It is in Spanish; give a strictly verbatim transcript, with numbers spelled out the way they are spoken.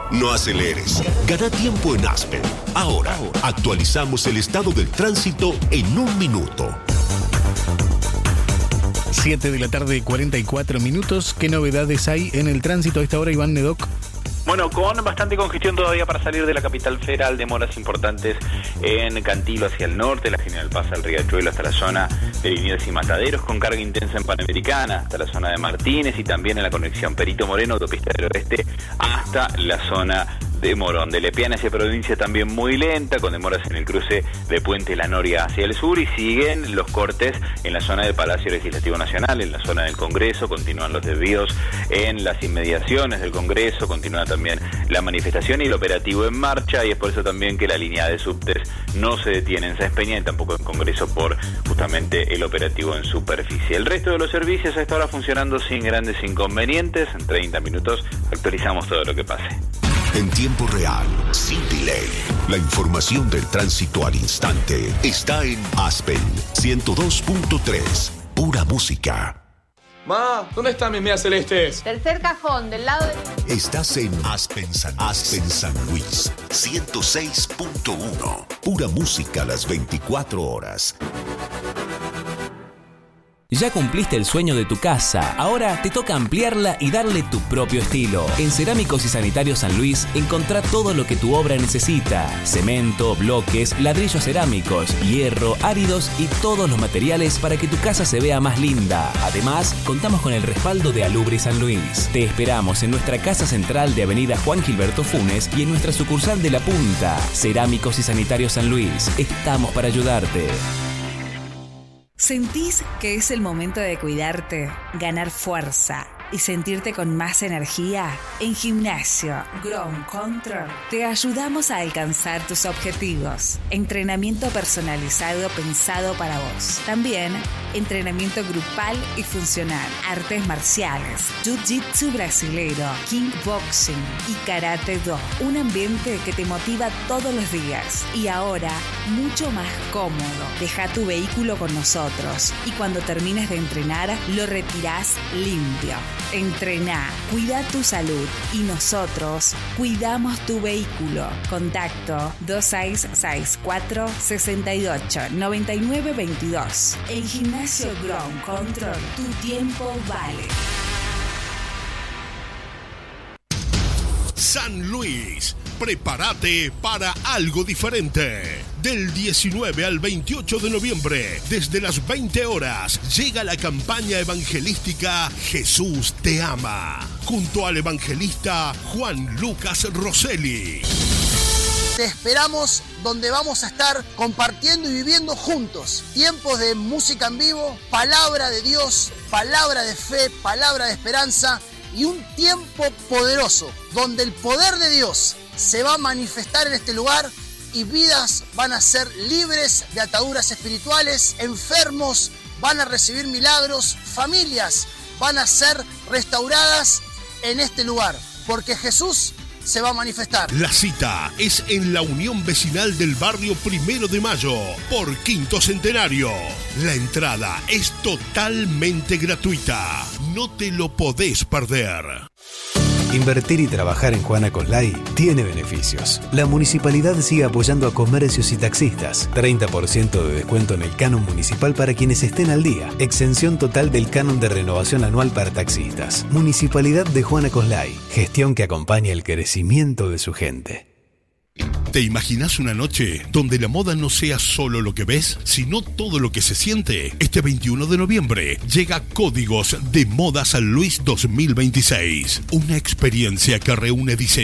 No aceleres. Gana tiempo en Aspen. Ahora, actualizamos el estado del tránsito en un minuto. siete de la tarde, cuarenta y cuatro minutos. ¿Qué novedades hay en el tránsito a esta hora, Iván Nedoc? Bueno, con bastante congestión todavía para salir de la capital federal, demoras importantes en Cantilo hacia el norte, la General Paz al Riachuelo hasta la zona de Liniers y Mataderos, con carga intensa en Panamericana, hasta la zona de Martínez y también en la conexión Perito Moreno, autopista del oeste, hasta la zona de Morón. De Lepiana hacia provincia también muy lenta, con demoras en el cruce de Puente La Noria hacia el sur, y siguen los cortes en la zona del Palacio Legislativo Nacional, en la zona del Congreso, continúan los desvíos en las inmediaciones del Congreso, continúa también la manifestación y el operativo en marcha, y es por eso también que la línea de subtes no se detiene en Sáenz Peña y tampoco en Congreso por justamente el operativo en superficie. El resto de los servicios a esta hora funcionando sin grandes inconvenientes. En treinta minutos actualizamos todo lo que pase. En tiempo real, sin delay. La información del tránsito al instante está en Aspen ciento dos punto tres. Pura música. Ma, ¿dónde están mis medias celestes? Tercer cajón, del lado de... Estás en Aspen San, Aspen San Luis ciento seis punto uno. Pura música a las veinticuatro horas. Ya cumpliste el sueño de tu casa, ahora te toca ampliarla y darle tu propio estilo. En Cerámicos y Sanitarios San Luis, encontrá todo lo que tu obra necesita: cemento, bloques, ladrillos cerámicos, hierro, áridos y todos los materiales para que tu casa se vea más linda. Además, contamos con el respaldo de Alubri San Luis. Te esperamos en nuestra casa central de Avenida Juan Gilberto Funes y en nuestra sucursal de La Punta. Cerámicos y Sanitarios San Luis, estamos para ayudarte. ¿Sentís que es el momento de cuidarte, ganar fuerza y sentirte con más energía? En Gimnasio Ground Control te ayudamos a alcanzar tus objetivos. Entrenamiento personalizado pensado para vos. También entrenamiento grupal y funcional, artes marciales, jiu-jitsu brasilero, kickboxing y karate do. Un ambiente que te motiva todos los días. Y ahora, mucho más cómodo. Deja tu vehículo con nosotros y cuando termines de entrenar, lo retirás limpio. Entrená, cuida tu salud y nosotros cuidamos tu vehículo. Contacto dos seis seis cuatro, seis ocho, nueve nueve dos dos. En Gimnasio Ground Control, tu tiempo vale. San Luis, prepárate para algo diferente. Del diecinueve al veintiocho de noviembre, desde las veinte horas, llega la campaña evangelística Jesús te ama, junto al evangelista Juan Lucas Rosselli. Te esperamos donde vamos a estar compartiendo y viviendo juntos tiempos de música en vivo, palabra de Dios, palabra de fe, palabra de esperanza y un tiempo poderoso donde el poder de Dios se va a manifestar en este lugar y vidas van a ser libres de ataduras espirituales, enfermos van a recibir milagros, familias van a ser restauradas en este lugar, porque Jesús se va a manifestar. La cita es en la Unión Vecinal del Barrio Primero de Mayo, por Quinto Centenario. La entrada es totalmente gratuita. No te lo podés perder. Invertir y trabajar en Juana Coslay tiene beneficios. La municipalidad sigue apoyando a comercios y taxistas. treinta por ciento de descuento en el canon municipal para quienes estén al día. Exención total del canon de renovación anual para taxistas. Municipalidad de Juana Coslay. Gestión que acompaña el crecimiento de su gente. ¿Te imaginas una noche donde la moda no sea solo lo que ves, sino todo lo que se siente? Este veintiuno de noviembre llega Códigos de Moda San Luis dos mil veintiséis. Una experiencia que reúne diseño